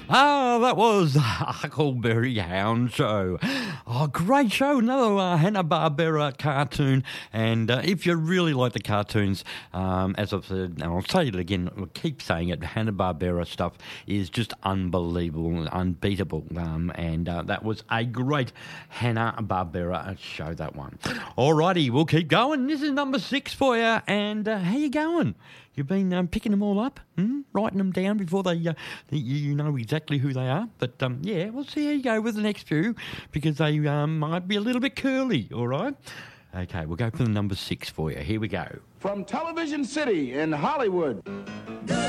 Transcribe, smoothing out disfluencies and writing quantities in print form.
That was the Huckleberry Hound Show. Oh, great show. Another Hanna-Barbera cartoon. And if you really like the cartoons, as I've said, and I'll say it again, I'll keep saying it, Hanna-Barbera stuff is just unbelievable, unbeatable. And that was a great Hanna-Barbera show, that one. Alrighty, we'll keep going. This is number 6 for you. And how you going? You've been picking them all up, writing them down before they you know exactly who they are. But, yeah, we'll see how you go with the next few because they might be a little bit curly, all right? Okay, we'll go for the number 6 for you. Here we go. From Television City in Hollywood.